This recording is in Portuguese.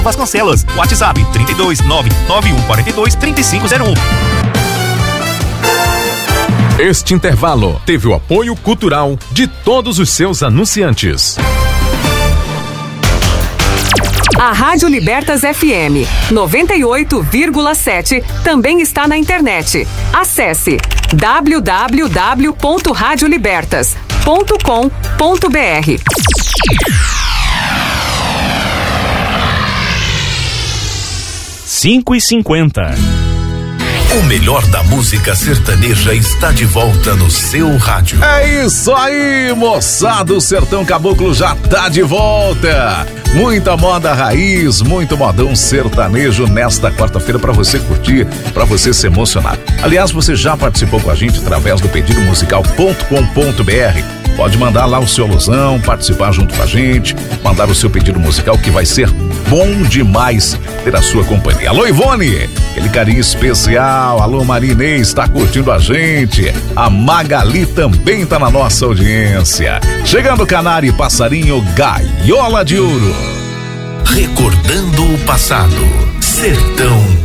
Vasconcelos, WhatsApp 32991423501. Este intervalo teve o apoio cultural de todos os seus anunciantes. A Rádio Libertas FM 98,7 também está na internet. Acesse www.radiolibertas.com.br. 5h50. O melhor da música sertaneja está de volta no seu rádio. É isso aí, moçada, o Sertão Caboclo já tá de volta. Muita moda raiz, muito modão sertanejo nesta quarta-feira para você curtir, para você se emocionar. Aliás, você já participou com a gente através do pedidomusical.com.br. Pode mandar lá o seu alusão, participar junto com a gente, mandar o seu pedido musical que vai ser bom demais ter a sua companhia. Alô, Ivone, aquele carinho especial. Alô, Marinês, está curtindo a gente. A Magali também tá na nossa audiência. Chegando Canário e Passarinho, Gaiola de Ouro. Recordando o passado. Sertão